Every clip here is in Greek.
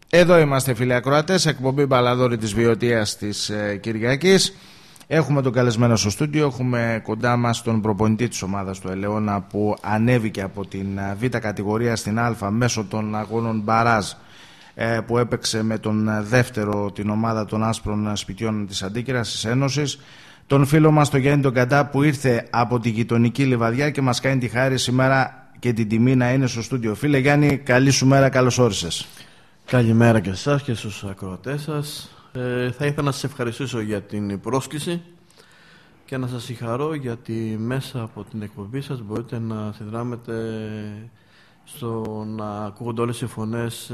Εδώ είμαστε, φίλοι ακροατές, εκπομπή Μπαλαδόρη της Βιωτίας της Κυριακής. Έχουμε τον καλεσμένο στο στούντιο, έχουμε κοντά μας τον προπονητή της ομάδας του Ελαιώνα που ανέβηκε από την Β κατηγορία στην Α μέσω των αγώνων μπαράζ που έπαιξε με τον δεύτερο την ομάδα των Άσπρων Σπιτιών της Αντίκυρας της Ένωσης. Τον φίλο μας τον Γιάννη τον Καντά που ήρθε από τη γειτονική Λιβαδιά και μας κάνει τη χάρη σήμερα και την τιμή να είναι στο στούντιο. Φίλε Γιάννη, καλή σου μέρα, καλώς όρισες. Καλημέρα και εσάς και στους ακροατές σας. Θα ήθελα να σας ευχαριστήσω για την πρόσκληση και να σας συγχαρώ γιατί μέσα από την εκπομπή σας μπορείτε να συνδράμετε στο να ακούγονται όλες οι φωνές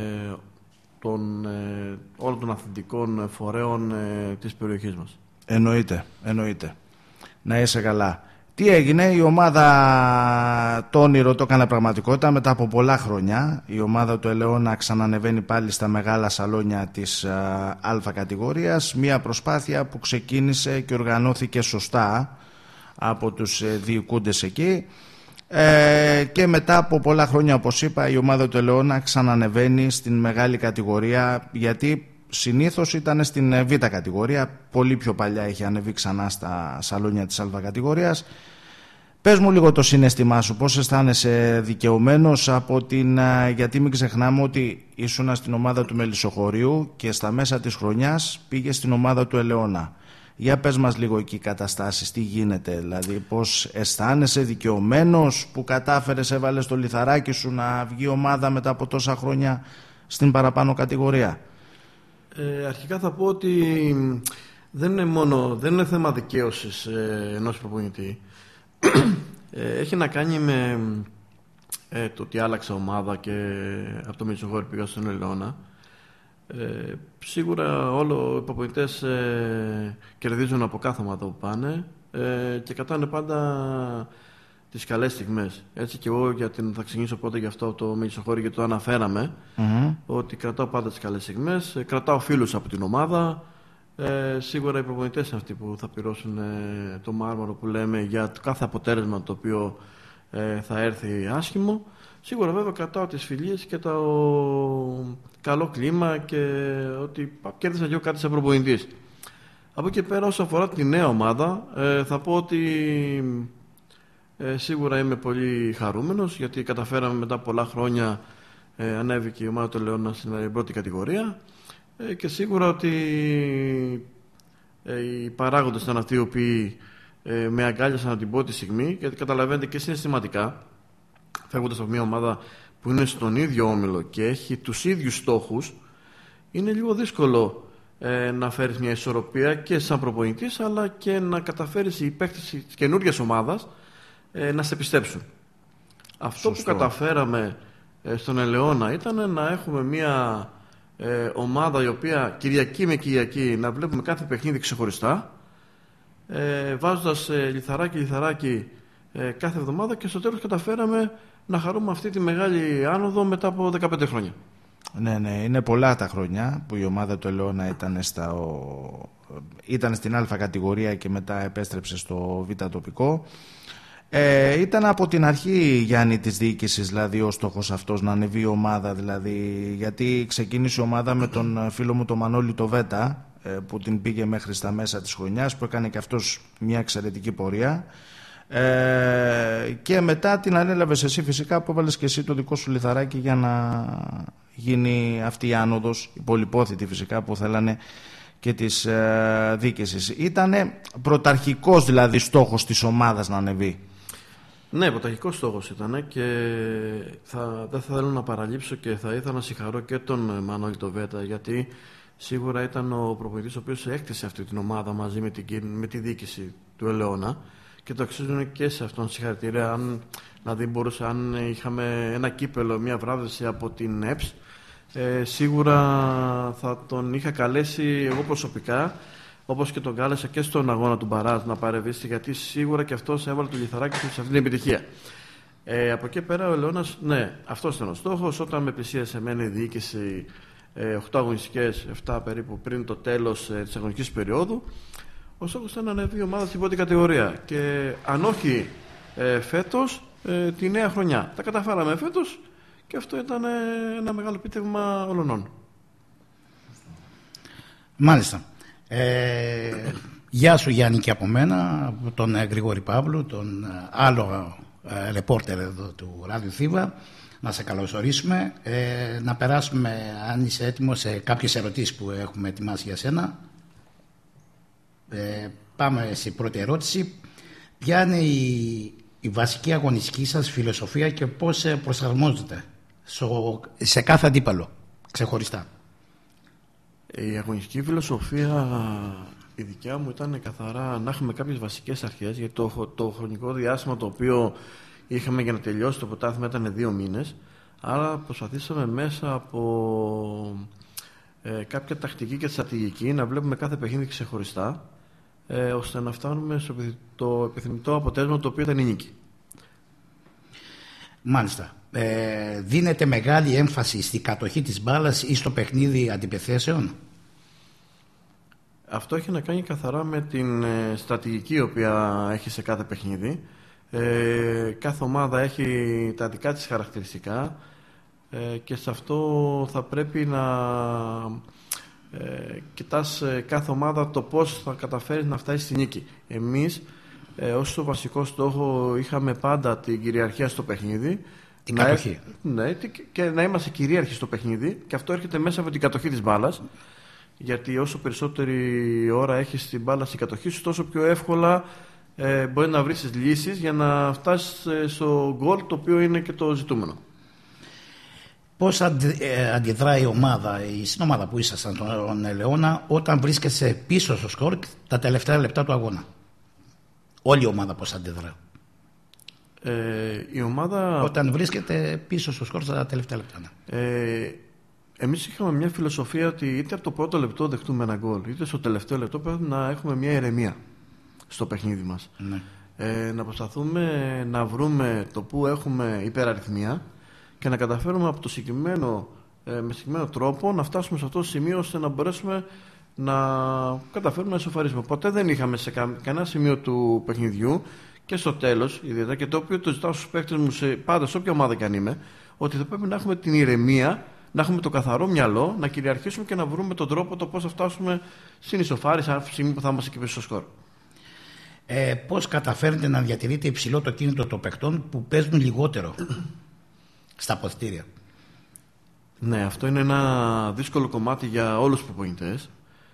όλων των αθλητικών φορέων της περιοχής μας. Εννοείται. Να είσαι καλά. Τι έγινε, η ομάδα, το όνειρο το έκανε πραγματικότητα μετά από πολλά χρόνια. Η ομάδα του Ελαιώνα ξανανεβαίνει πάλι στα μεγάλα σαλόνια της Α κατηγορίας. Μια προσπάθεια που ξεκίνησε και οργανώθηκε σωστά από τους διοικούντες εκεί. Και μετά από πολλά χρόνια, όπως είπα, η ομάδα του Ελαιώνα ξανανεβαίνει στην μεγάλη κατηγορία, γιατί συνήθως ήταν στην Β κατηγορία, πολύ πιο παλιά είχε ανεβεί ξανά στα σαλόνια της Α κατηγορίας. Πες μου λίγο το συναίσθημά σου, πώς αισθάνεσαι δικαιωμένος γιατί μην ξεχνάμε ότι ήσουν στην ομάδα του Μελισσοχωρίου και στα μέσα της χρονιάς πήγε στην ομάδα του Ελαιώνα. Για πες μας λίγο εκεί καταστάσεις, τι γίνεται, δηλαδή πώς αισθάνεσαι δικαιωμένος που κατάφερες, έβαλες το λιθαράκι σου να βγει ομάδα μετά από τόσα χρόνια στην παραπάνω κατηγορία. Αρχικά θα πω ότι δεν είναι θέμα δικαίωσης ενός προπονητή. Έχει να κάνει με το ότι άλλαξε ομάδα και από το Μελισσοχώρι πήγα στον Ελαιώνα. Σίγουρα όλοι οι προπονητές κερδίζουν από κάθε ομάδα που πάνε και κρατάνε πάντα τις καλές στιγμές. Έτσι και εγώ θα ξεκινήσω πρώτα για αυτό το Μελισσοχώρι, γιατί το αναφέραμε, ότι κρατάω πάντα τις καλές στιγμές, κρατάω φίλους από την ομάδα. Σίγουρα οι προπονητές είναι αυτοί που θα πληρώσουν το μάρμαρο που λέμε για το κάθε αποτέλεσμα το οποίο θα έρθει άσχημο. Σίγουρα βέβαια κρατάω τις φιλίες και το καλό κλίμα και ότι κέρδισα και εγώ κάτι σαν προπονητής. Από εκεί πέρα, όσο αφορά τη νέα ομάδα, θα πω ότι σίγουρα είμαι πολύ χαρούμενος, γιατί καταφέραμε μετά από πολλά χρόνια, ανέβηκε η ομάδα του Ελαιώνα στην πρώτη κατηγορία. Και σίγουρα ότι οι παράγοντες ήταν αυτοί οι οποίοι με αγκάλιασαν από την πρώτη στιγμή, γιατί καταλαβαίνετε και συναισθηματικά, φεύγοντας από μια ομάδα που είναι στον ίδιο όμιλο και έχει τους ίδιους στόχους, είναι λίγο δύσκολο να φέρεις μια ισορροπία και σαν προπονητής, αλλά και να καταφέρεις οι παίκτες της καινούργιας ομάδας να σε πιστέψουν. Αυτό που καταφέραμε στον Ελαιώνα ήταν να έχουμε μια ομάδα η οποία Κυριακή με Κυριακή να βλέπουμε κάθε παιχνίδι ξεχωριστά, βάζοντας λιθαράκι κάθε εβδομάδα, και στο τέλος καταφέραμε να χαρούμε αυτή τη μεγάλη άνοδο μετά από 15 χρόνια. Ναι, είναι πολλά τα χρόνια που η ομάδα του Ελαιώνα ήταν στην Α κατηγορία και μετά επέστρεψε στο Β τοπικό. Ήταν από την αρχή, Γιάννη, της διοίκησης δηλαδή ο στόχος αυτός να ανεβεί η ομάδα, δηλαδή, γιατί ξεκίνησε η ομάδα με τον φίλο μου τον Μανώλη το Βέτα, που την πήγε μέχρι στα μέσα της χρονιάς, που έκανε και αυτός μια εξαιρετική πορεία, και μετά την ανέλαβες εσύ φυσικά, που έβαλες και εσύ το δικό σου λιθαράκι για να γίνει αυτή η άνοδος, η πολυπόθητη φυσικά που θέλανε και της διοίκησης. Ήτανε πρωταρχικός δηλαδή στόχος της ομάδας να ανεβεί. Ναι, πρωταρχικός στόχος ήταν και δεν θα θέλω να παραλείψω και θα ήθελα να συγχαρώ και τον Μανώλη το Βέτα, γιατί σίγουρα ήταν ο προπονητής ο οποίος έκτισε αυτή την ομάδα μαζί με τη διοίκηση του Ελαιώνα, και το αξίζουν και σε αυτόν συγχαρητήρια. Αν είχαμε ένα κύπελο, μια βράβευση από την ΕΠΣ, σίγουρα θα τον είχα καλέσει εγώ προσωπικά, όπως και τον κάλεσα και στον αγώνα του Μπαράζ να παρεμβήσει, γιατί σίγουρα και αυτός έβαλε το λιθαράκι του σε αυτή την επιτυχία. Από εκεί πέρα ο Ελαιώνας, ναι, αυτός ήταν ο στόχος. Όταν με πλησίασε εμένα η διοίκηση 8 αγωνιστικές, 7 περίπου πριν το τέλος της αγωνιστικής περίοδου, ο στόχος ήταν να ανέβει η ομάδα στην πρώτη κατηγορία, και αν όχι φέτος, τη νέα χρονιά. Τα καταφέραμε φέτος και αυτό ήταν ένα μεγάλο επίτευγμα όλων. Μάλιστα. Γεια σου Γιάννη και από μένα, τον Γρηγόρη Παύλου, τον άλλο ρεπόρτερ εδώ του Ράδιο Θήβα. Να σε καλωσορίσουμε, να περάσουμε, αν είσαι έτοιμος, σε κάποιες ερωτήσεις που έχουμε ετοιμάσει για σένα. Πάμε στην πρώτη ερώτηση. Ποια είναι η βασική αγωνιστική σας φιλοσοφία και πώς προσαρμόζεται σε κάθε αντίπαλο ξεχωριστά? Η αγωνιστική φιλοσοφία η δικιά μου ήταν καθαρά να έχουμε κάποιες βασικές αρχές, γιατί το χρονικό διάστημα το οποίο είχαμε για να τελειώσει το πρωτάθλημα ήταν 2 μήνες, άρα προσπαθήσαμε μέσα από κάποια τακτική και στρατηγική να βλέπουμε κάθε παιχνίδι ξεχωριστά, ώστε να φτάνουμε στο επιθυμητό αποτέλεσμα, το οποίο ήταν η νίκη. Μάλιστα. Δίνεται μεγάλη έμφαση στη κατοχή της μπάλας ή στο παιχνίδι αντιπιθέσεων? Αυτό έχει να κάνει καθαρά με την στρατηγική η οποία έχει σε κάθε παιχνίδι. Κάθε ομάδα έχει τα δικά της χαρακτηριστικά και σε αυτό θα πρέπει να κοιτάς κάθε ομάδα το πώς θα καταφέρει να φτάσει στη νίκη. Εμείς ως το βασικό στόχο είχαμε πάντα την κυριαρχία στο παιχνίδι, την κατοχή. Ναι, και να είμαστε κυρίαρχοι στο παιχνίδι, και αυτό έρχεται μέσα από την κατοχή της μπάλας, γιατί όσο περισσότερη ώρα έχεις την μπάλα στην κατοχή σου, τόσο πιο εύκολα μπορεί να βρεις τις λύσεις για να φτάσεις στο γκολ, το οποίο είναι και το ζητούμενο. Πώς αντιδράει η ομάδα, η συνομάδα που ήσασταν τον Ελαιώνα, όταν βρίσκεσαι πίσω στο σκορ τα τελευταία λεπτά του αγώνα? Όλη η ομάδα πώς αντιδρά? Η ομάδα... Όταν βρίσκεται πίσω στο σκορ στα τελευταία λεπτά. Εμείς είχαμε μια φιλοσοφία ότι είτε από το πρώτο λεπτό δεχτούμε ένα γκολ, είτε στο τελευταίο λεπτό πρέπει να έχουμε μια ηρεμία στο παιχνίδι μας. Ναι. Να προσπαθούμε να βρούμε το που έχουμε υπεραριθμία και να καταφέρουμε από το με συγκεκριμένο τρόπο να φτάσουμε σε αυτό το σημείο, ώστε να μπορέσουμε να καταφέρουμε να ισοφαρίσουμε. Ποτέ δεν είχαμε σε κανένα σημείο του παιχνιδιού και στο τέλος, ιδιαίτερα, και το οποίο το ζητάω στους παίκτες μου πάντα, σε όποια ομάδα και αν είμαι, ότι θα πρέπει να έχουμε την ηρεμία, να έχουμε το καθαρό μυαλό, να κυριαρχήσουμε και να βρούμε τον τρόπο το πώς θα φτάσουμε στην ισοφάριση από τη στιγμή που θα είμαστε και πίσω στο σκορ. Πώς καταφέρνετε να διατηρείτε υψηλό το κίνητρο των παικτών που παίζουν λιγότερο στα αποδυτήρια? Ναι, αυτό είναι ένα δύσκολο κομμάτι για όλους τους προπονητές,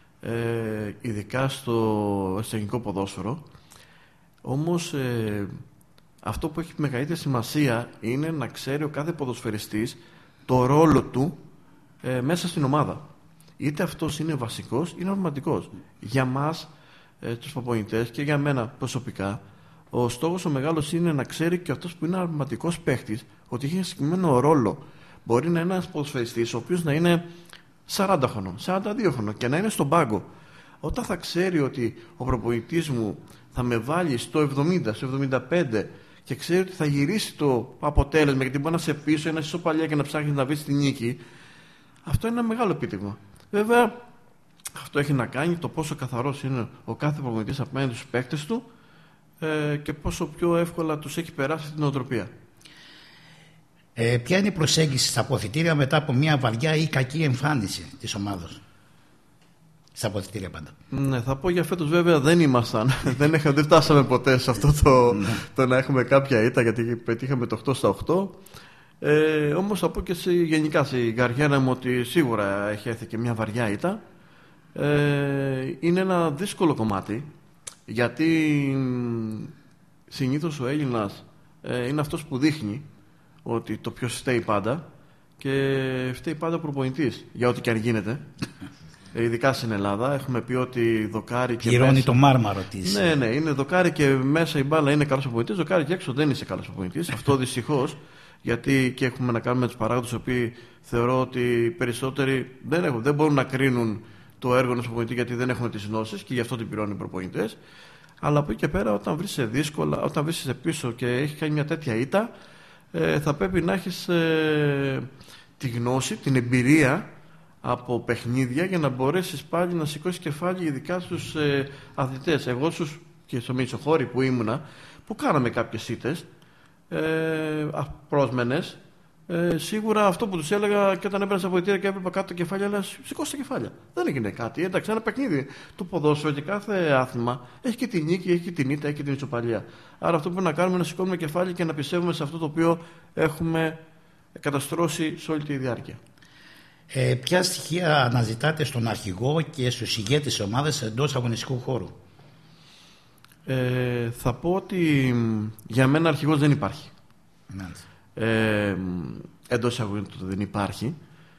ειδικά στο ελληνικό ποδόσφαιρο. Όμως αυτό που έχει μεγαλύτερη σημασία είναι να ξέρει ο κάθε ποδοσφαιριστής το ρόλο του μέσα στην ομάδα. Είτε αυτός είναι βασικός ή είναι αρματικός. Για μας τους προπονητές και για μένα προσωπικά, ο στόχος ο μεγάλος είναι να ξέρει και αυτός που είναι αρματικός παίχτης ότι έχει ένα συγκεκριμένο ρόλο. Μπορεί να είναι ένας ποδοσφαιριστής ο οποίος να είναι 40 χρονών, 42 χρονών και να είναι στον πάγκο. Όταν θα ξέρει ότι ο προπονητής μου θα με βάλει στο 70, στο 75 και ξέρει ότι θα γυρίσει το αποτέλεσμα, γιατί μπορεί να σε πίσω ή να είσαι παλιά και να ψάχνει να βρει τη νίκη, αυτό είναι ένα μεγάλο επίτευγμα. Βέβαια, αυτό έχει να κάνει το πόσο καθαρός είναι ο κάθε προπονητής απέναντι στους παίκτες του και πόσο πιο εύκολα τους έχει περάσει την νοοτροπία. Ποια είναι η προσέγγιση στα αποδυτήρια μετά από μια βαριά ή κακή εμφάνιση της ομάδας? Στα αποδυτήρια πάντα. Ναι, θα πω για φέτος βέβαια δεν ήμασταν. δεν φτάσαμε ποτέ σε αυτό το να έχουμε κάποια ήττα, γιατί πετύχαμε το 8-8. Όμως θα πω και γενικά στην καριέρα μου ότι σίγουρα έχει έρθει και μια βαριά ήττα. Είναι ένα δύσκολο κομμάτι, γιατί συνήθως ο Έλληνας είναι αυτός που δείχνει ότι το ποιος φταίει πάντα, και φταίει πάντα ο προπονητής για ό,τι και αν γίνεται. Ειδικά στην Ελλάδα έχουμε πει ότι δοκάρι και γυρώνει μέσα... το μάρμαρο της. Ναι, είναι δοκάρι και μέσα η μπάλα είναι καλός προπονητής, δοκάρι και έξω δεν είσαι καλός προπονητής. Αυτό δυστυχώς, γιατί και έχουμε να κάνουμε τους παράγοντες οι οποίοι θεωρώ ότι περισσότεροι δεν μπορούν να κρίνουν το έργο ενός προπονητή, γιατί δεν έχουν τις γνώσεις και γι' αυτό την πληρώνουν οι προπονητές. Αλλά από εκεί και πέρα, όταν βρίσκεσαι δύσκολα, όταν βρίσκεσαι πίσω και έχει κάνει μια τέτοια ήττα, θα πρέπει να έχεις τη γνώση, την εμπειρία από παιχνίδια για να μπορέσεις πάλι να σηκώσεις κεφάλι, ειδικά στους αθλητές. Εγώ και στο Μητσοχώρι που ήμουνα, που κάναμε κάποιες ήττες απρόσμενες, Σίγουρα αυτό που τους έλεγα και όταν έμπαινα στα αποδυτήρια και έβλεπα κάτω τα κεφάλια, έλεγα σηκώστε τα κεφάλια. Δεν έγινε κάτι. Εντάξει, ένα παιχνίδι. Το ποδόσφαιρο και κάθε άθλημα έχει και τη νίκη, έχει και την ήττα, έχει και την ισοπαλία. Άρα αυτό που πρέπει να κάνουμε είναι να σηκώνουμε κεφάλια και να πιστεύουμε σε αυτό το οποίο έχουμε καταστρώσει σε όλη τη διάρκεια. Ποια στοιχεία αναζητάτε στον αρχηγό και στους ηγέτες της ομάδας εντός αγωνιστικού χώρου? Θα πω ότι για μένα αρχηγός δεν υπάρχει. Εντός αγωνιστικού δεν υπάρχει.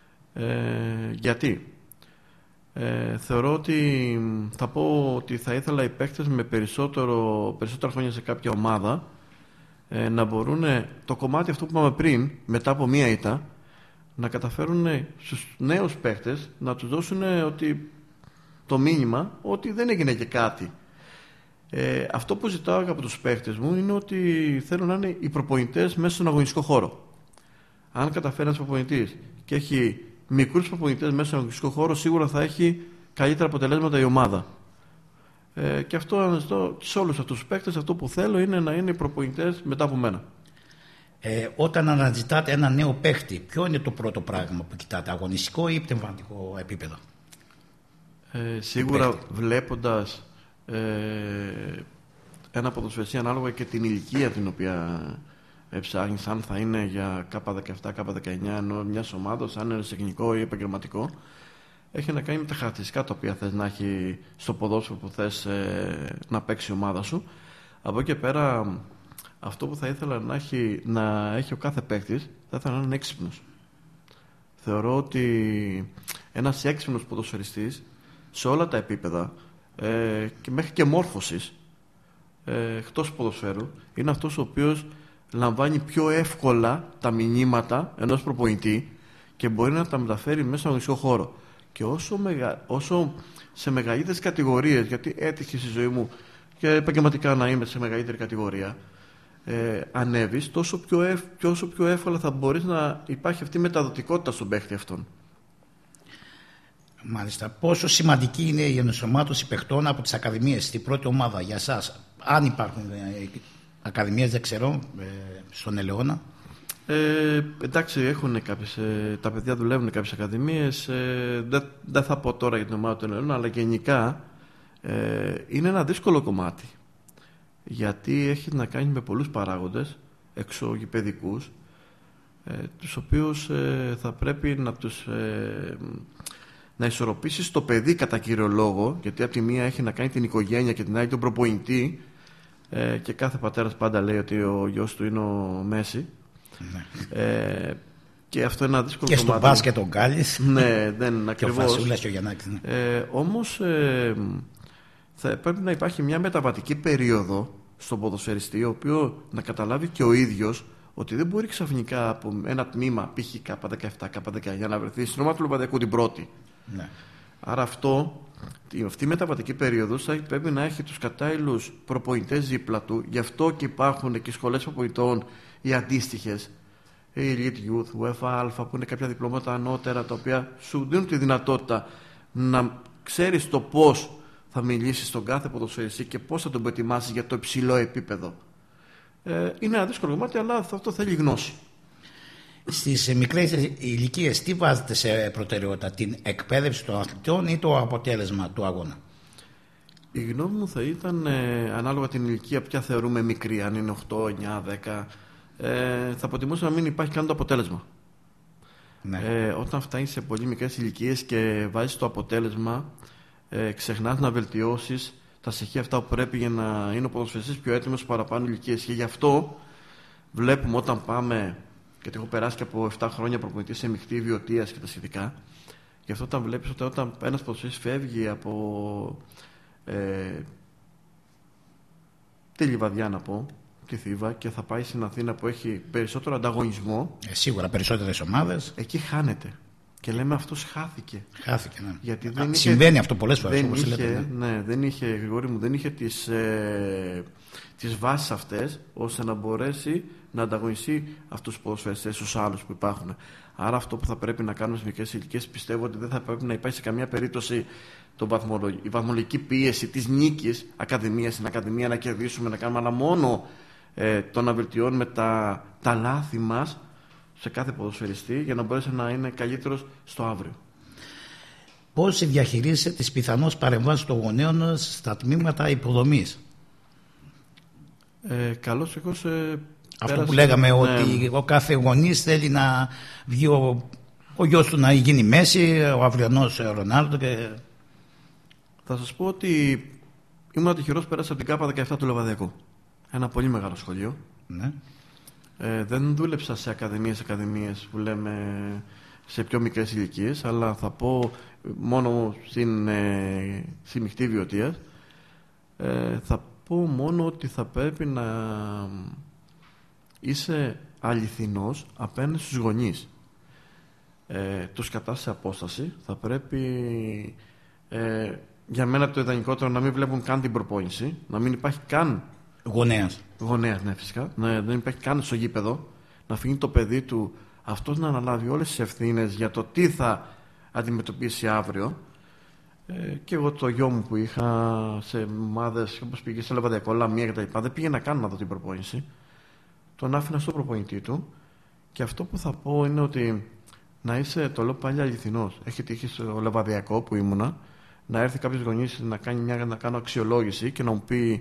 Γιατί θεωρώ ότι θα πω ότι θα ήθελα οι παίκτες με περισσότερα χρόνια σε κάποια ομάδα να μπορούν το κομμάτι αυτό που είπαμε πριν, μετά από μία ήττα, να καταφέρουν στους νέους παίκτες να τους δώσουν το μήνυμα ότι δεν έγινε και κάτι. Αυτό που ζητάω από τους παίκτες μου είναι ότι θέλω να είναι οι προπονητές μέσα στον αγωνιστικό χώρο. Αν καταφέρει ένας προπονητής και έχει μικρούς προπονητές μέσα στον αγωνιστικό χώρο, σίγουρα θα έχει καλύτερα αποτελέσματα η ομάδα. Και αυτό σε όλους αυτούς τους παίκτες, αυτό που θέλω είναι να είναι οι προπονητές μετά από μένα. Όταν αναζητάτε ένα νέο παίκτη, ποιο είναι το πρώτο πράγμα που κοιτάτε, αγωνιστικό ή πνευματικό επίπεδο? Σίγουρα βλέποντας ένα ποδοσφαιριστή ανάλογα και την ηλικία την οποία ψάχνεις, αν θα είναι για K17, K19 ενώ μιας ομάδας, αν είναι τεχνικό ή επαγγελματικό, έχει να κάνει με τα χαρακτηριστικά τα οποία θες να έχει στο ποδόσφαιρο που θες να παίξει η ομάδα σου. Από εκεί και πέρα, αυτό που θα ήθελα να έχει ο κάθε παίκτης, θα ήθελα να είναι έξυπνος. Θεωρώ ότι ένας έξυπνος ποδοσφαιριστής σε όλα τα επίπεδα και μέχρι και μόρφωσης εκτός ποδοσφαίρου είναι αυτός ο οποίος λαμβάνει πιο εύκολα τα μηνύματα ενός προπονητή και μπορεί να τα μεταφέρει μέσα στον αγωνιστικό χώρο. Και όσο σε μεγαλύτερες κατηγορίες, γιατί έτυχε στη ζωή μου και επαγγελματικά να είμαι σε μεγαλύτερη κατηγορία, ανέβεις, τόσο πιο εύκολα θα μπορείς να υπάρχει αυτή η μεταδοτικότητα στον παίχτη αυτόν. Μάλιστα. Πόσο σημαντική είναι η ενσωμάτωση παιχτών από τις ακαδημίες στην πρώτη ομάδα για εσάς? Αν υπάρχουν ακαδημίες, δεν ξέρω, στον Ελαιώνα. Εντάξει, έχουν κάποιες, τα παιδιά δουλεύουν κάποιες ακαδημίες. Δεν θα πω τώρα για την ομάδα του Ελαιώνα, αλλά γενικά είναι ένα δύσκολο κομμάτι. Γιατί έχει να κάνει με πολλούς παράγοντες εξωγηπαιδικούς, τους οποίους θα πρέπει να ισορροπήσεις το παιδί κατά κύριο λόγο, γιατί από τη μία έχει να κάνει την οικογένεια και την άλλη τον προπονητή, και κάθε πατέρας πάντα λέει ότι ο γιος του είναι ο Μέση. Ναι. Και αυτό είναι ένα δύσκολο και κομμάτι. Και στο μπάσκετ ο Γκάλης. Ναι, δεν είναι ακριβώς. Και ο Φασούλας και ο Γιαννάκης. Ναι. Όμως θα πρέπει να υπάρχει μια μεταβατική περίοδο στον ποδοσφαιριστή, ο οποίος να καταλάβει και ο ίδιος ότι δεν μπορεί ξαφνικά από ένα τμήμα π.χ. K17, K19 να βρεθεί στην ομάδα του Λιβαδιακού την πρώτη. Ναι. Άρα αυτή η μεταβατική περίοδος θα πρέπει να έχει τους κατάλληλους προπονητές δίπλα του. Γι' αυτό και υπάρχουν και σχολές προπονητών οι αντίστοιχες, η Elite Youth, UEFA Alpha, που είναι κάποια διπλώματα ανώτερα, τα οποία σου δίνουν τη δυνατότητα να ξέρεις το πώς θα μιλήσεις στον κάθε ποδοσφαιριστή και πώς θα τον προετοιμάσεις για το υψηλό επίπεδο. Είναι ένα δύσκολο κομμάτι, αλλά αυτό θέλει γνώση. Στις μικρές ηλικίες τι βάζετε σε προτεραιότητα, την εκπαίδευση των αθλητών ή το αποτέλεσμα του αγώνα? Η γνώμη μου θα ήταν ανάλογα την ηλικία ποια θεωρούμε μικρή, αν είναι 8, 9, 10, θα προτιμούσα να μην υπάρχει καν το αποτέλεσμα. Ναι. Όταν φτάνεις σε πολύ μικρές ηλικίες και βάζεις το αποτέλεσμα, ξεχνάς να βελτιώσεις τα στοιχεία αυτά που πρέπει για να είναι ο ποδοσφαιριστής πιο έτοιμος παραπάνω ηλικίες. Και γι' αυτό βλέπουμε όταν πάμε, γιατί έχω περάσει και από 7 χρόνια προπονητή σε μειχτή βιωτείας και τα σχετικά, γι' αυτό όταν βλέπεις ότι όταν ένας ποδοσφαιριστής φεύγει από τη Λιβαδιά, να πω, τη Θήβα, και θα πάει στην Αθήνα που έχει περισσότερο ανταγωνισμό, σίγουρα περισσότερες ομάδες, εκεί χάνεται. Και λέμε αυτός χάθηκε. Χάθηκε, ναι. Γιατί συμβαίνει αυτό πολλές φορές. Δεν είχε, Γρηγόρη μου, δεν είχε τις βάσεις αυτές ώστε να μπορέσει να ανταγωνιστεί αυτούς τους ποδοσφαιριστές στους άλλους που υπάρχουν. Άρα αυτό που θα πρέπει να κάνουμε στις μικρές ηλικίες, πιστεύω ότι δεν θα πρέπει να υπάρχει σε καμία περίπτωση η βαθμολογική πίεση της νίκης, ακαδημία στην ακαδημία, να κερδίσουμε, να κάνουμε, αλλά μόνο το να βελτιώνουμε τα λάθη μας σε κάθε ποδοσφαιριστή για να μπορέσει να είναι καλύτερος στο αύριο. Πώς διαχειρίζεσαι τις πιθανώς παρεμβάσεις των γονέων στα τμήματα υποδομής? Καλώς εγώ αυτό που λέγαμε, ότι ο κάθε γονής θέλει να βγει ο γιος του να γίνει Μέση, ο αυριανός Ρονάλντο και... Θα σας πω ότι ήμουν τυχερός, πέρασα από την ΚΑΠΑ 17 του Λεβαδιακού. Ένα πολύ μεγάλο σχολείο. Ναι. Δεν δούλεψα σε ακαδημίες που λέμε σε πιο μικρές ηλικίες, αλλά θα πω μόνο στη μειχτή βιωτείας. Θα πω μόνο ότι θα πρέπει να είσαι αληθινός απέναντι στους γονείς. Τους κρατάς σε απόσταση. Θα πρέπει για μένα το ιδανικότερο να μην βλέπουν καν την προπόνηση, να μην υπάρχει καν γονέας, ναι, φυσικά. Δεν υπάρχει καν στο γήπεδο, να αφήνει το παιδί του αυτός να αναλάβει όλες τις ευθύνες για το τι θα αντιμετωπίσει αύριο. Και εγώ το γιο μου που είχα σε ομάδες όπως πήγε σε Λεβαδιακό, Λαμία κτλ. Δεν πήγαινα καν να δω την προπόνηση. Τον άφηνα στο προπονητή του. Και αυτό που θα πω είναι ότι να είσαι, το λέω πάλι, αληθινός. Έχει τύχει στο Λεβαδιακό που ήμουνα να έρθει κάποιος γονείς να κάνω αξιολόγηση και να μου πει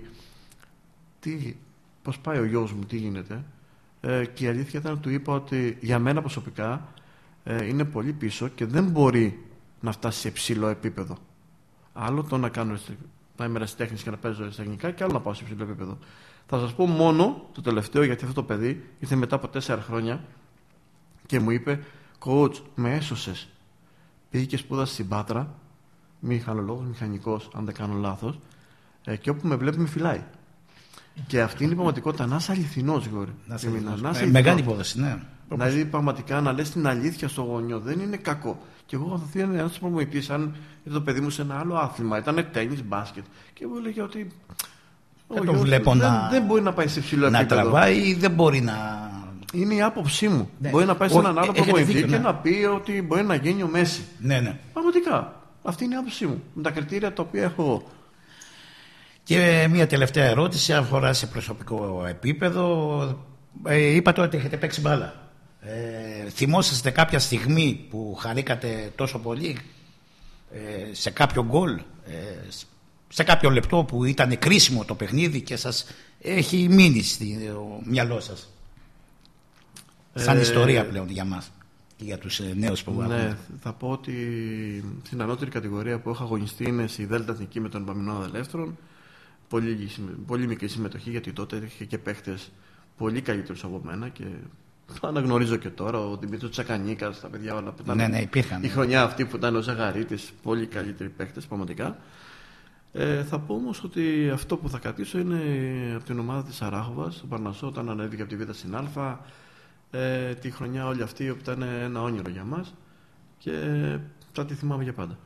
πώς πάει ο γιος μου, τι γίνεται. Και η αλήθεια ήταν ότι του είπα ότι για μένα προσωπικά είναι πολύ πίσω και δεν μπορεί να φτάσει σε υψηλό επίπεδο. Άλλο το να κάνω να είμαι ερασιτέχνης και να παίζω στα τεχνικά, και άλλο να πάω σε υψηλό επίπεδο. Θα σας πω μόνο το τελευταίο, γιατί αυτό το παιδί ήρθε μετά από 4 χρόνια και μου είπε, coach, με έσωσες. Πήγε και σπούδασε στην Πάτρα, μηχανολόγος, μηχανικός, αν δεν κάνω λάθος, και όπου με βλέπει με φυλάει. Και αυτή είναι η πραγματικότητα. Να είσαι αληθινός, Γόρη. Μεγάλη υπόθεση, ναι. Δηλαδή, πραγματικά να λες την αλήθεια στο γονιό δεν είναι κακό. Και εγώ θα ήθελα να προμηθευτεί, αν ήταν το παιδί μου σε ένα άλλο άθλημα, ήταν τένις, μπάσκετ, και μου έλεγε ότι. Δεν μπορεί να πάει σε ψηλό επίπεδο. Να τραβάει ή δεν μπορεί να. Είναι η άποψή μου. Ναι. Μπορεί να πάει σε έναν άλλο προπονητή και να πει ότι μπορεί να γίνει ο Μέση. Ναι. Πραγματικά. Αυτή είναι η άποψή μου. Με τα κριτήρια τα οποία έχω. Και μια τελευταία ερώτηση αφορά σε προσωπικό επίπεδο. Είπατε ότι έχετε παίξει μπάλα. Θυμόσαστε κάποια στιγμή που χαρήκατε τόσο πολύ σε κάποιο γκολ, σε κάποιο λεπτό που ήταν κρίσιμο το παιχνίδι και σας έχει μείνει στο μυαλό σας, σαν ιστορία πλέον για μας και για τους νέους που βγάλουν? Ναι, θα πω ότι στην ανώτερη κατηγορία που έχω αγωνιστεί είναι στη Δέλτα Εθνική με τον Παμινό Αδελεύθερον. Πολύ μικρή συμμετοχή, γιατί τότε είχε και παίχτες πολύ καλύτερους από μένα και το αναγνωρίζω και τώρα. Ο Δημήτρης Τσακανίκας, τα παιδιά όλα που ήταν. Ναι, υπήρχαν. Η χρονιά αυτή που ήταν ο Ζαγαρίτης, πολύ καλύτεροι παίχτες, πραγματικά. Θα πω όμως ότι αυτό που θα κρατήσω είναι από την ομάδα της Αράχοβας, τον Παρνασσό, όταν ανέβηκε από τη Β' στην Α. Τη χρονιά όλη αυτή που ήταν ένα όνειρο για μας και θα τη θυμάμαι για πάντα.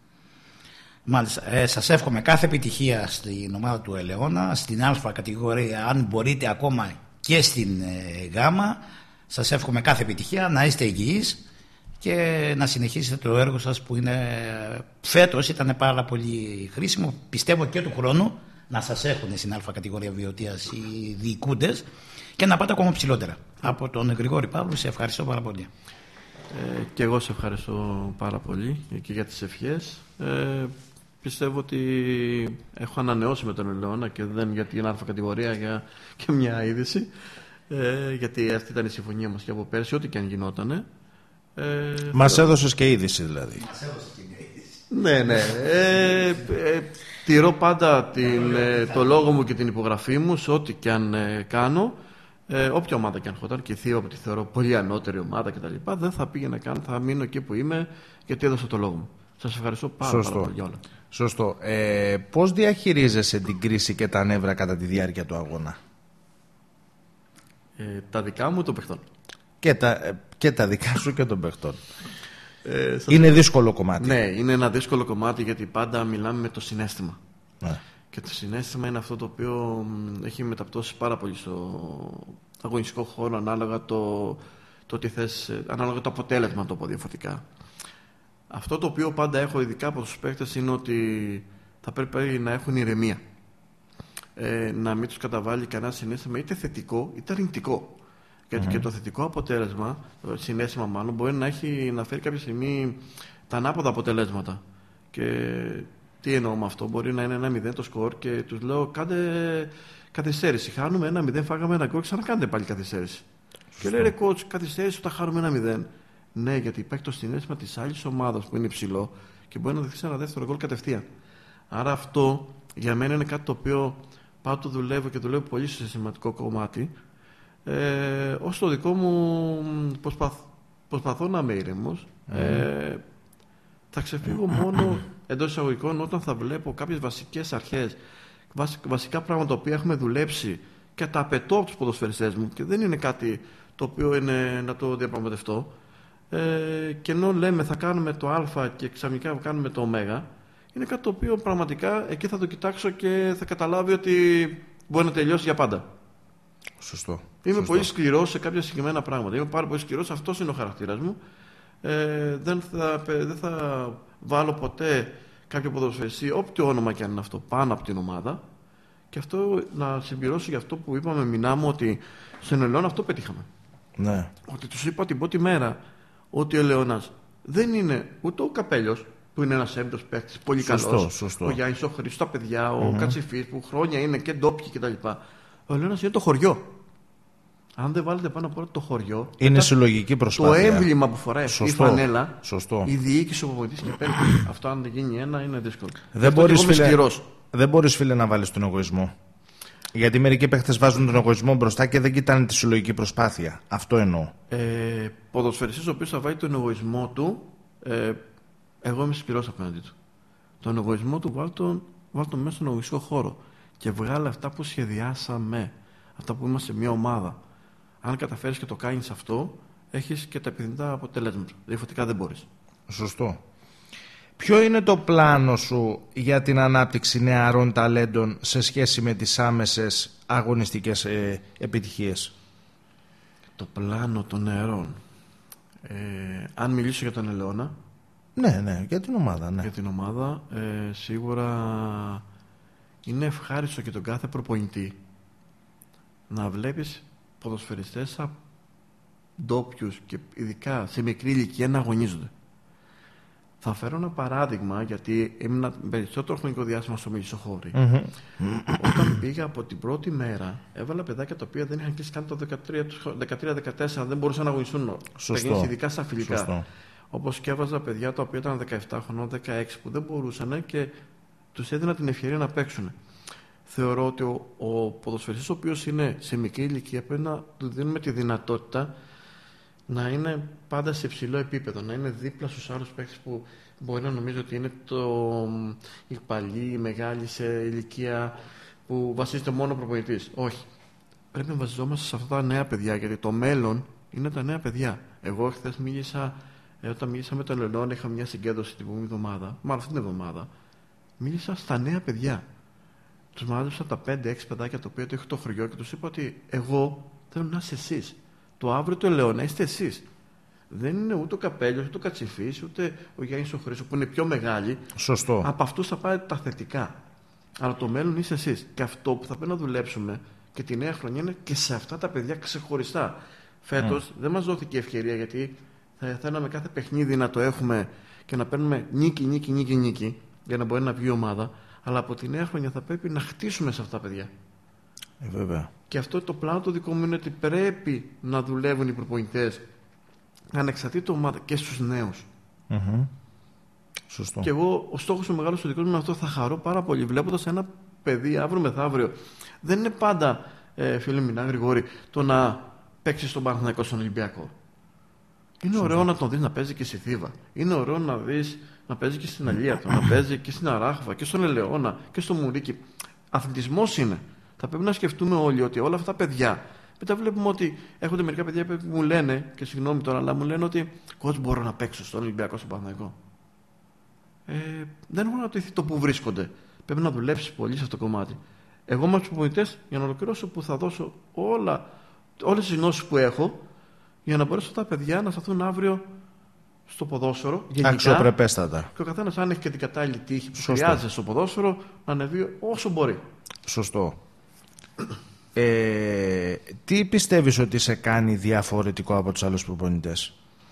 Μάλιστα. Σας εύχομαι κάθε επιτυχία στην ομάδα του Ελαιώνα, στην Α κατηγορία, αν μπορείτε ακόμα και στην Γ. Σας εύχομαι κάθε επιτυχία, να είστε υγιείς και να συνεχίσετε το έργο σας που είναι φέτος ήταν πάρα πολύ χρήσιμο. Πιστεύω και του χρόνου να σας έχουν στην Α κατηγορία βιωτείας οι διοικούντες και να πάτε ακόμα ψηλότερα. Από τον Γρηγόρη Παύλου σε ευχαριστώ πάρα πολύ. Και εγώ σε ευχαριστώ πάρα πολύ και για τις ευχές. Πιστεύω ότι έχω ανανεώσει με τον Ελαιώνα και δεν για την Α κατηγορία, για και μια είδηση. Γιατί αυτή ήταν η συμφωνία μας και από πέρσι, ό,τι και αν γινότανε. Μας έδωσες και είδηση δηλαδή. Μας έδωσες και μια είδηση. Ναι. Τηρώ πάντα το λόγο μου και την υπογραφή μου σε ό,τι και αν κάνω. Όποια ομάδα και αν χωταν, και η Θείο που τη θεωρώ πολύ ανώτερη ομάδα κτλ., δεν θα πήγαινα καν, θα μείνω εκεί που είμαι, γιατί έδωσα το λόγο μου. Σας ευχαριστώ πάρα πολύ για όλα. Σωστό. Πώς διαχειρίζεσαι την κρίση και τα νεύρα κατά τη διάρκεια του αγώνα? Τα δικά μου ή των παιχτών? Και τα δικά σου και των παιχτών. Είναι δύσκολο κομμάτι. Ναι, είναι ένα δύσκολο κομμάτι, γιατί πάντα μιλάμε με το συναίσθημα. Ναι. Και το συναίσθημα είναι αυτό το οποίο έχει μεταπτώσει πάρα πολύ στο αγωνιστικό χώρο, ανάλογα το τι θες, ανάλογα το αποτέλεσμα, να το πω διαφορετικά. Αυτό το οποίο πάντα έχω ειδικά από τους παίκτες είναι ότι θα πρέπει να έχουν ηρεμία. Να μην τους καταβάλει κανένα συναίσθημα είτε θετικό είτε αρνητικό. Γιατί και το θετικό αποτέλεσμα, το συναίσθημα μάλλον, μπορεί να φέρει κάποια στιγμή τα ανάποδα αποτελέσματα. Και τι εννοώ με αυτό? Μπορεί να είναι 1-0 το σκορ και τους λέω κάντε καθυστέρηση. Χάνουμε 1-0, φάγαμε ένα γκολ, ξανακάντε πάλι καθυστέρηση. Και λέει ρε coach, καθυστέρηση όταν χάνουμε 1-0. Ναι, γιατί υπάρχει το συναίσθημα της άλλης ομάδας που είναι υψηλό και μπορεί να δεχτεί ένα δεύτερο γκολ κατευθείαν. Άρα αυτό για μένα είναι κάτι το οποίο πάω το δουλεύω και δουλεύω πολύ στο συστηματικό κομμάτι. Ως το δικό μου προσπαθώ να είμαι ήρεμος. Θα ξεφύγω μόνο εντός εισαγωγικών όταν θα βλέπω κάποιες βασικές αρχές, βασικά πράγματα τα οποία έχουμε δουλέψει και τα απαιτώ από τους ποδοσφαιριστές μου και δεν είναι κάτι το οποίο είναι να το διαπραγματευτώ. Και ενώ λέμε θα κάνουμε το α και ξαφνικά κάνουμε το ω, είναι κάτι το οποίο πραγματικά εκεί θα το κοιτάξω και θα καταλάβει ότι μπορεί να τελειώσει για πάντα. Σωστό. Είμαι πολύ σκληρός σε κάποια συγκεκριμένα πράγματα. Είμαι πάρα πολύ σκληρός, αυτός είναι ο χαρακτήρας μου. Δεν θα βάλω ποτέ κάποιο ποδοσφαιριστή, όποιο όνομα και αν είναι αυτό, πάνω από την ομάδα. Και αυτό να συμπληρώσω για αυτό που είπαμε, Μινά, ότι στον Ελαιώνα αυτό πετύχαμε. Ναι. Ότι τους είπα την πρώτη μέρα ότι ο Ελαιώνας δεν είναι ούτε ο Καπέλιος, που είναι ένας έμπειρος παίκτης, πολύ καλός. Ο Γιάννης, ο Χρήστος, τα παιδιά, ο Κατσιφής, που χρόνια είναι και ντόπιοι κτλ. Ο Ελαιώνας είναι το χωριό. Αν δεν βάλετε πάνω από το χωριό. Είναι συλλογική προσπάθεια. Το έμβλημα που φοράει αυτή η φανέλα. Σωστό. Η διοίκηση, ο προπονητής και παίρνει. Αυτό, αν δεν γίνει ένα, είναι δύσκολο. Δεν μπορείς, φίλε, να βάλεις τον εγωισμό. Γιατί μερικοί παίχτες βάζουν τον εγωισμό μπροστά και δεν κοιτάνε τη συλλογική προσπάθεια. Αυτό εννοώ. Ποδοσφαιριστής ο οποίος θα βάλει τον εγωισμό του, εγώ είμαι σκληρός απέναντι του. Τον εγωισμό του βάλ τον μέσα στον εγωιστικό χώρο και βγάλε αυτά που σχεδιάσαμε. Αυτά που είμαστε μια ομάδα. Αν καταφέρεις και το κάνεις αυτό, έχεις και τα επιθυμητά αποτελέσματα. Διαφορετικά δεν μπορείς. Σωστό. Ποιο είναι το πλάνο σου για την ανάπτυξη νεαρών ταλέντων σε σχέση με τις άμεσες αγωνιστικές επιτυχίες? Το πλάνο των νεαρών. Αν μιλήσω για τον Ελαιώνα. Ναι, για την ομάδα. Ναι. Για την ομάδα, σίγουρα είναι ευχάριστο και τον κάθε προπονητή να βλέπεις ποδοσφαιριστές ντόπιους και ειδικά σε μικρή ηλικία να αγωνίζονται. Θα φέρω ένα παράδειγμα, γιατί ήμουν περισσότερο χρονικό διάστημα στο Μελισσοχώρι. Όταν πήγα από την πρώτη μέρα, έβαλα παιδάκια τα οποία δεν είχαν κλείσει καν το 13-14, δεν μπορούσαν να αγωνιστούν. Σωστό. Ειδικά στα φιλικά. Σωστό. Όπως και έβαζα παιδιά τα οποία ήταν 17 χρονών, 16 που δεν μπορούσαν και τους έδινα την ευκαιρία να παίξουν. Θεωρώ ότι ο ποδοσφαιριστής ο οποίος είναι σε μικρή ηλικία πρέπει να του δίνουμε τη δυνατότητα να είναι πάντα σε υψηλό επίπεδο, να είναι δίπλα στους άλλους παίκτες που μπορεί να νομίζω ότι είναι οι παλιοί, οι μεγάλοι σε ηλικία που βασίζεται μόνο ο προπονητής. Όχι. Πρέπει να βασιζόμαστε σε αυτά τα νέα παιδιά, γιατί το μέλλον είναι τα νέα παιδιά. Εγώ χθες όταν μίλησα με τον Ελαιώνα, είχα μια συγκέντρωση την προηγούμενη εβδομάδα, μάλλον αυτή την εβδομάδα, μίλησα στα νέα παιδιά. Τους μάζεψα τα 5-6 παιδάκια τα οποία το έχω το χωριό και τους είπα ότι εγώ θέλω να είστε εσείς. Το αύριο του Ελαιώνα είστε εσείς. Δεν είναι ούτε ο Καπέλιος, ούτε ο Κατσιφής, ούτε ο Γιάννης ο Χρήστος που είναι πιο μεγάλοι. Σωστό. Από αυτούς θα πάρετε τα θετικά. Αλλά το μέλλον είστε εσείς. Και αυτό που θα πρέπει να δουλέψουμε και τη νέα χρονιά είναι και σε αυτά τα παιδιά ξεχωριστά. Φέτος δεν μας δόθηκε ευκαιρία, γιατί θα θέλαμε κάθε παιχνίδι να το έχουμε και να παίρνουμε νίκη για να μπορεί να βγει η ομάδα. Αλλά από τη νέα χρονιά θα πρέπει να χτίσουμε σε αυτά τα παιδιά. Βέβαια. Και αυτό το πλάνο το δικό μου είναι ότι πρέπει να δουλεύουν οι προπονητές ανεξαρτήτως ομάδα και στους νέους. Σωστό. Και εγώ ο στόχος μου μεγάλος, ο δικός μου είναι αυτό. Θα χαρώ πάρα πολύ βλέποντας ένα παιδί αύριο μεθαύριο. Δεν είναι πάντα, φίλε Μινά Γρηγόρη, το να παίξει στον Παναθηναϊκό, στον Ολυμπιακό. Είναι ωραίο να τον δεις να παίζει και στη Θήβα. Είναι ωραίο να δεις να παίζει και στην Αλία, να παίζει και στην Αράχοβα και στον Ελαιώνα και στο Μουρίκι. Αθλητισμός είναι. Θα πρέπει να σκεφτούμε όλοι ότι όλα αυτά τα παιδιά. Μετά βλέπουμε ότι έρχονται μερικά παιδιά που μου λένε, και συγγνώμη τώρα, αλλά μου λένε ότι coach, μπορώ να παίξω στον Ολυμπιακό, στον Παναθηναϊκό. Δεν έχω να το το που βρίσκονται. Πρέπει να δουλέψει πολύ σε αυτό το κομμάτι. Εγώ με τους προπονητές, για να ολοκληρώσω, που θα δώσω όλες τις γνώσεις που έχω για να μπορέσουν αυτά τα παιδιά να σταθούν αύριο στο ποδόσφαιρο. Αξιοπρεπέστατα. Και ο καθένας, αν έχει και την κατάλληλη τύχη που χρειάζεται στο ποδόσφαιρο, να ανεβεί όσο μπορεί. Σωστό. Τι πιστεύεις ότι σε κάνει διαφορετικό από τους άλλους προπονητές?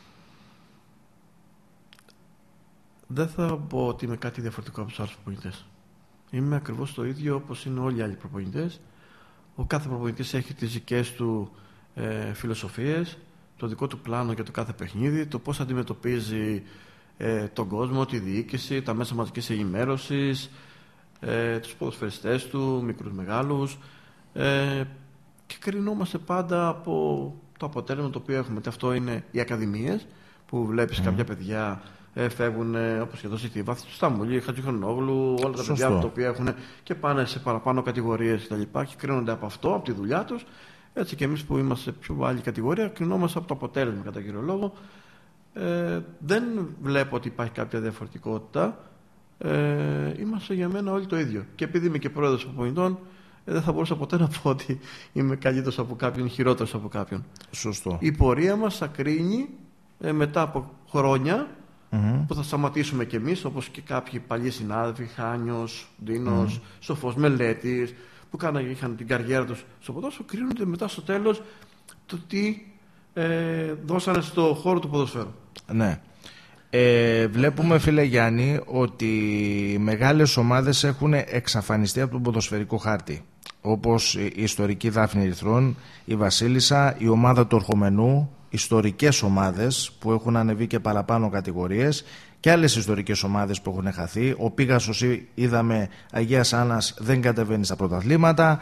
Δεν θα πω ότι είμαι κάτι διαφορετικό από τους άλλους προπονητές. Είμαι ακριβώς το ίδιο όπως είναι όλοι οι άλλοι προπονητές. Ο κάθε προπονητής έχει τις δικές του φιλοσοφίες, το δικό του πλάνο για το κάθε παιχνίδι, το πώς αντιμετωπίζει τον κόσμο, τη διοίκηση, τα μέσα μαζικής ενημέρωσης, τους ποδοσφαιριστές του, μικρούς μεγάλους, και κρινόμαστε πάντα από το αποτέλεσμα το οποίο έχουμε. Και αυτό είναι οι ακαδημίες που βλέπεις κάποια παιδιά φεύγουν, όπως και εδώ στη βάθη του Σταμβουλή, Χατζηχρονόγλου, όλα τα παιδιά τα οποία έχουν και πάνε σε παραπάνω κατηγορίες κτλ. Και κρίνονται από αυτό, από τη δουλειά τους. Έτσι και εμείς που είμαστε πιο άλλη κατηγορία, κρινόμαστε από το αποτέλεσμα κατά κύριο λόγο. Δεν βλέπω ότι υπάρχει κάποια διαφορετικότητα. Είμαστε για μένα όλοι το ίδιο. Και επειδή είμαι και πρόεδρος προπονητών, δεν θα μπορούσα ποτέ να πω ότι είμαι καλύτερος από κάποιον ή χειρότερος από κάποιον. Σωστό. Η πορεία μας θα κρίνει μετά από χρόνια που θα σταματήσουμε κι εμείς, όπως και κάποιοι παλιοί συνάδελφοι, Χάνιος, Ντίνος, Σοφός, Μελέτης, που είχαν την καριέρα τους στο ποδόσφαιρο, κρίνονται μετά στο τέλος το τι δώσανε στο χώρο του ποδοσφαίρου. Ναι. Βλέπουμε, φίλε Γιάννη, ότι μεγάλες ομάδες έχουν εξαφανιστεί από τον ποδοσφαιρικό χάρτη, όπως η ιστορική Δάφνη Ερυθρών, η Βασίλισσα, η ομάδα του Ορχομενού, ιστορικές ομάδες που έχουν ανεβεί και παραπάνω κατηγορίες και άλλες ιστορικές ομάδες που έχουν χαθεί. Ο Πίγασος, είδαμε, Αγίας Άννας δεν κατεβαίνει στα πρωταθλήματα.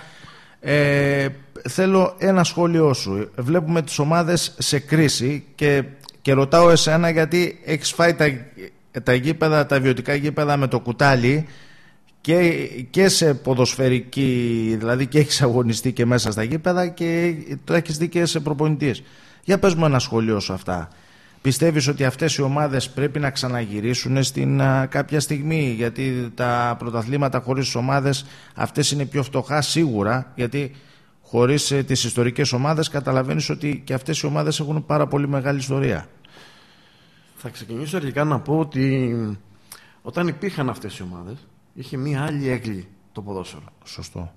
Θέλω ένα σχόλιο σου. Βλέπουμε τις ομάδες σε κρίση και ρωτάω εσένα, γιατί έχεις φάει τα γήπεδα, τα βιωτικά γήπεδα με το κουτάλι και σε ποδοσφαιρική, δηλαδή και έχεις αγωνιστεί και μέσα στα γήπεδα και το έχεις δει και σε προπονητής. Για πες μου ένα σχόλιο σου αυτά. Πιστεύεις ότι αυτές οι ομάδες πρέπει να ξαναγυρίσουν στην κάποια στιγμή, γιατί τα πρωταθλήματα χωρίς τις ομάδες αυτές είναι πιο φτωχά σίγουρα, γιατί χωρίς τις ιστορικές ομάδες καταλαβαίνεις ότι και αυτές οι ομάδες έχουν πάρα πολύ μεγάλη ιστορία. Θα ξεκινήσω αρχικά να πω ότι όταν υπήρχαν αυτές οι ομάδες είχε μία άλλη έγκλη το ποδόσφαιρο. Σωστό.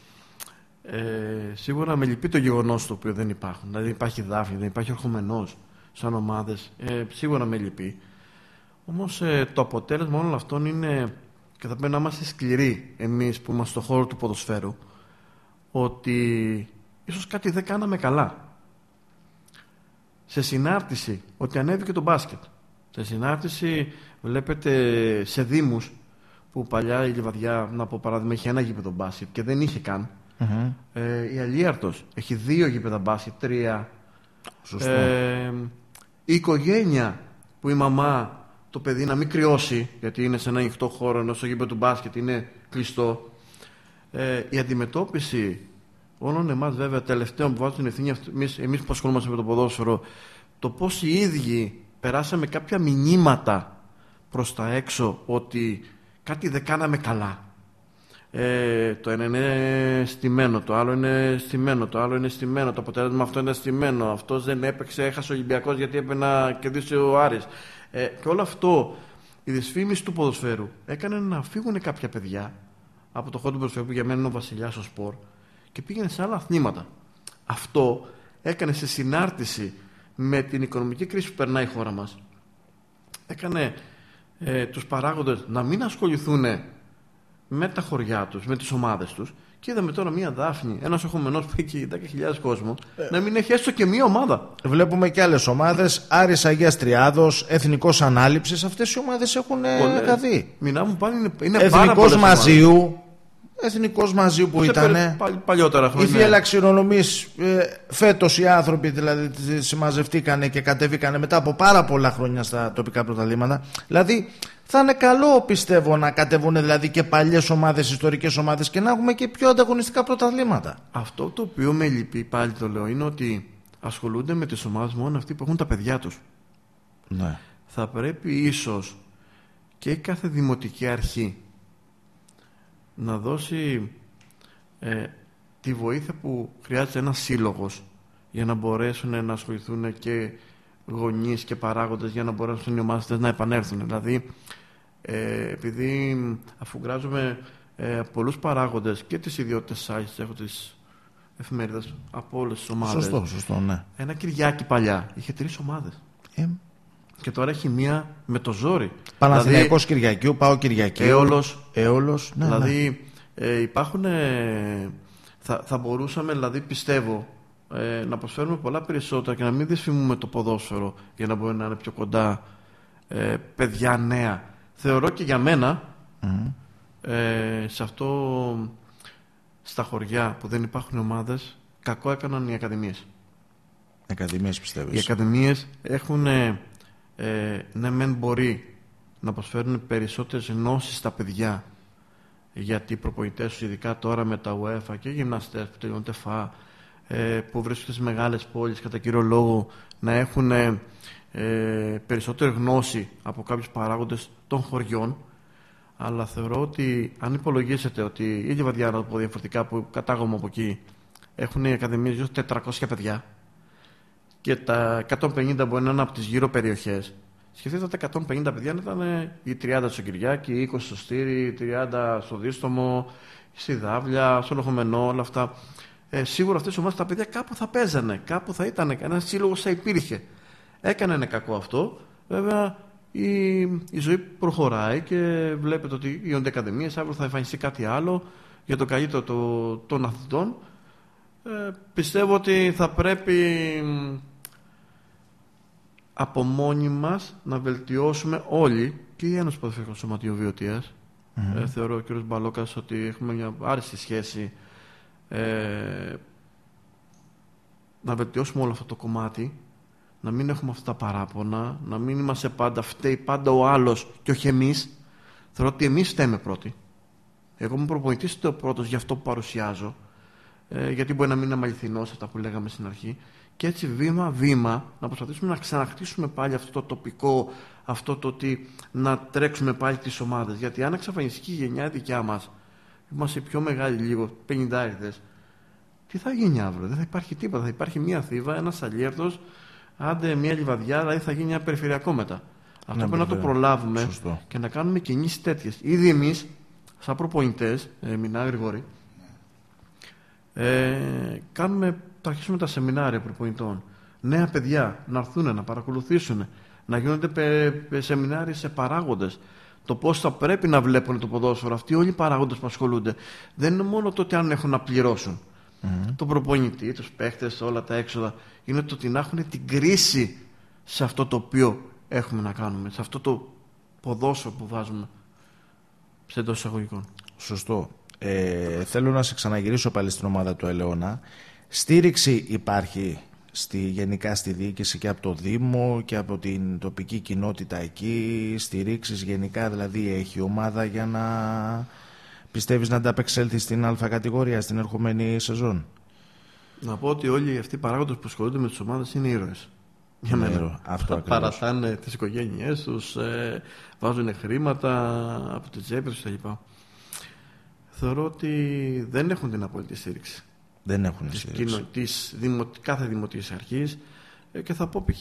Σίγουρα με λυπεί το γεγονός το οποίο δεν υπάρχουν. Δηλαδή υπάρχει Δάφνη, δεν υπάρχει Ορχομενός σαν ομάδες. Σίγουρα με λυπεί. Όμως το αποτέλεσμα όλων αυτών είναι, και θα πρέπει να είμαστε σκληροί εμείς που είμαστε στον χώρο του ποδοσφαίρου, ότι ίσως κάτι δεν κάναμε καλά. Σε συνάρτηση ότι ανέβηκε το μπάσκετ. Σε συνάρτηση βλέπετε σε δήμους που παλιά η Λιβαδιά, να πω παράδειγμα, είχε ένα γήπεδο μπάσκετ και δεν είχε καν. Η Αλίαρτος έχει 2 γήπεδα μπάσκετ, 3. Σωστό. Η οικογένεια που η μαμά το παιδί να μην κρυώσει, γιατί είναι σε ένα ανοιχτό χώρο, ενώ στο γήπεδο του μπάσκετ είναι κλειστό. Η αντιμετώπιση όλων εμάς, βέβαια, τελευταίων που βάζουν την ευθύνη, εμείς που ασχολούμαστε με το ποδόσφαιρο, το πώς οι ίδιοι περάσαμε κάποια μηνύματα προς τα έξω ότι κάτι δεν κάναμε καλά. Το ένα είναι στημένο, το άλλο είναι στημένο, το άλλο είναι στημένο, το αποτέλεσμα αυτό είναι στημένο, αυτός δεν έπαιξε, έχασε ο Ολυμπιακός γιατί έπρεπε να κερδίσει ο Άρης. Και όλο αυτό, η δυσφήμιση του ποδοσφαίρου έκανε να φύγουν κάποια παιδιά από το χώρο του ποδοσφαίρου, που για μένα είναι ο βασιλιάς στο σπορ, και πήγαινε σε άλλα αθλήματα. Αυτό έκανε, σε συνάρτηση με την οικονομική κρίση που περνάει η χώρα μας, έκανε τους παράγοντες να μην ασχοληθούν με τα χωριά τους, με τις ομάδες τους, και είδαμε τώρα μία Δάφνη, ένας Ορχομενός που έχει 10.000 κόσμο, να μην έχει έστω και μία ομάδα. Βλέπουμε και άλλες ομάδες, Άρης Αγίας Τριάδος, Εθνικός Ανάληψης, αυτές οι ομάδες έχουν καθεί. Μιλάμε πάλι, είναι Εθνικός Μαζίου. Εθνικός Μαζίου που ήταν. Παλιότερα χρόνια. Οι φιελαξιρονομείς, φέτος οι άνθρωποι δηλαδή συμμαζευτήκανε και κατέβηκαν μετά από πάρα πολλά χρόνια στα τοπικά πρωταθλήματα. Δηλαδή θα είναι καλό, πιστεύω, να κατεβούν δηλαδή και παλιές ομάδες, ιστορικές ομάδες, και να έχουμε και πιο ανταγωνιστικά πρωταθλήματα. Αυτό το οποίο με λυπεί, πάλι το λέω, είναι ότι ασχολούνται με τις ομάδες μόνο αυτοί που έχουν τα παιδιά τους. Ναι. Θα πρέπει ίσως και κάθε δημοτική αρχή να δώσει τη βοήθεια που χρειάζεται ένας σύλλογος για να μπορέσουν να ασχοληθούν και γονείς και παράγοντες, για να μπορέσουν οι ομάδες να επανέλθουν. Δηλαδή, επειδή αφουγκράζουμε πολλούς παράγοντες και τις ιδιότητες sites, έχω τις εφημερίδας από όλες τις ομάδες. Σωστό, ναι. Ένα Κυριάκι παλιά είχε 3 ομάδες. Και τώρα έχει μία με το ζόρι. Παναθηναϊκός δηλαδή, Κυριακίου, ΠΑΟ Κυριακίου. Έολος. Ναι, δηλαδή υπάρχουν. Θα μπορούσαμε, δηλαδή, πιστεύω, να προσφέρουμε πολλά περισσότερα και να μην δυσφημούμε το ποδόσφαιρο για να μπορεί να είναι πιο κοντά παιδιά νέα. Θεωρώ και για μένα σε αυτό, στα χωριά που δεν υπάρχουν ομάδες, κακό έκαναν οι ακαδημίες. Ακαδημίες πιστεύεις? Οι ακαδημίες έχουν ναι μεν μπορεί να προσφέρουν περισσότερες γνώσεις στα παιδιά, γιατί οι προπονητές τους, ειδικά τώρα με τα UEFA και οι γυμναστές που τελειώνουν ΤΕΦΑ, που βρίσκονται σε μεγάλες πόλεις κατά κύριο λόγο, να έχουν περισσότερη γνώση από κάποιους παράγοντες των χωριών. Αλλά θεωρώ ότι αν υπολογίσετε ότι η Λιβαδιάνα, από διαφορετικά που κατάγομαι από εκεί, έχουν οι ακαδημίες γύρω 400 παιδιά και τα 150 μπορεί να είναι από τις γύρω περιοχές. Σκεφτείτε τα 150 παιδιά να ήταν οι 30 στο Κυριάκι, οι 20 στο Στήρι, οι 30 στο Δίστομο, στη Δάβλια, στο Λοχομενό, όλα αυτά. Σίγουρα αυτές οι ομάδες, τα παιδιά κάπου θα παίζανε, κάπου θα ήταν, ένας σύλλογος θα υπήρχε. Έκανε κακό αυτό. Βέβαια η ζωή προχωράει και βλέπετε ότι γίνονται ακαδημίες, αύριο θα εμφανιστεί κάτι άλλο για το καλύτερο των αθλητών. Πιστεύω ότι θα πρέπει από μόνοι μας να βελτιώσουμε όλοι, και η Ένωση Ποδοσφαιρικού Σωματείου Βιωτίας. Θεωρώ ο κ. Μπαλόκας ότι έχουμε μια άριστη σχέση να βελτιώσουμε όλο αυτό το κομμάτι, να μην έχουμε αυτά τα παράπονα, να μην είμαστε πάντα φταίει πάντα ο άλλος και όχι εμείς. Θεωρώ ότι εμείς φταίμε πρώτοι. Εγώ είμαι προπονητής ο πρώτος για αυτό που παρουσιάζω, γιατί μπορεί να μην είναι αληθινός αυτά που λέγαμε στην αρχή. Και έτσι βήμα-βήμα να προσπαθήσουμε να ξαναχτίσουμε πάλι αυτό το τοπικό, αυτό το ότι να τρέξουμε πάλι τις ομάδες. Γιατί αν εξαφανιστεί η γενιά δικιά μας, είμαστε πιο μεγάλοι λίγο, 50'ες, τι θα γίνει αύριο? Δεν θα υπάρχει τίποτα. Θα υπάρχει μια Θήβα, ένας Αλιέρτος, άντε μια Λιβαδιά, δηλαδή θα γίνει ένα περιφερειακό μετά. Αυτό πρέπει να το προλάβουμε. Σωστό. Και να κάνουμε κινήσεις τέτοιες. Ήδη εμείς, σαν προπονητές, Μινά Γρηγόρη, θα αρχίσουμε τα σεμινάρια προπονητών. Νέα παιδιά να έρθουν, να παρακολουθήσουν, να γίνονται σεμινάρια σε παράγοντες. Το πώς θα πρέπει να βλέπουν το ποδόσφαιρο. Αυτοί όλοι οι παράγοντες που ασχολούνται. Δεν είναι μόνο το ότι αν έχουν να πληρώσουν τον προπονητή, τους παίχτες, όλα τα έξοδα. Είναι το ότι να έχουν την κρίση σε αυτό το οποίο έχουμε να κάνουμε, σε αυτό το ποδόσφαιρο που βάζουμε σε εντός εισαγωγικών. Σωστό. Θέλω να σε ξαναγυρίσω πάλι στην ομάδα του Ελαιώνα. Στήριξη υπάρχει γενικά στη διοίκηση και από το Δήμο και από την τοπική κοινότητα εκεί? Στηρίξεις γενικά, δηλαδή έχει η ομάδα για να πιστεύεις να ανταπεξέλθει στην Α κατηγορία στην ερχομένη σεζόν? Να πω ότι όλοι αυτοί οι παράγοντες που ασχολούνται με τις ομάδες είναι ήρωες. Για μένα. Παρατάνε τις οικογένειές τους, βάζουν χρήματα από τη τσέπη τους κλπ. Θεωρώ ότι δεν έχουν την απόλυτη στήριξη. Δεν έχουν στήριξη. Κάθε δημοτικής αρχής, και θα πω π.χ.